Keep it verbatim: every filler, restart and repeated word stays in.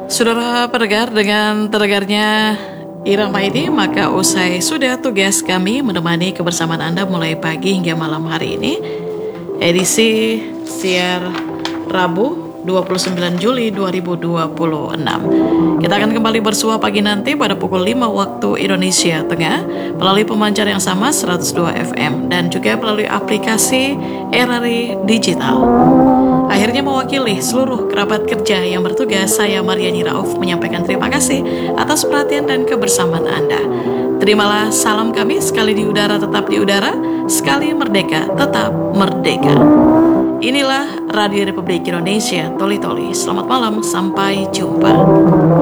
Saudara pendengar, dengan terdengarnya irama ini, maka usai sudah tugas kami menemani kebersamaan Anda mulai pagi hingga malam hari ini. Edisi siar Rabu dua puluh sembilan Juli dua ribu dua puluh enam. Kita akan kembali bersua pagi nanti pada pukul lima waktu Indonesia Tengah melalui pemancar yang sama seratus dua F M dan juga melalui aplikasi R R I Digital. Akhirnya mewakili seluruh kerabat kerja yang bertugas, saya Mariani Rauf menyampaikan terima kasih atas perhatian dan kebersamaan Anda. Terimalah salam kami, sekali di udara tetap di udara, sekali merdeka tetap merdeka. Inilah Radio Republik Indonesia, Toli Toli. Selamat malam, sampai jumpa.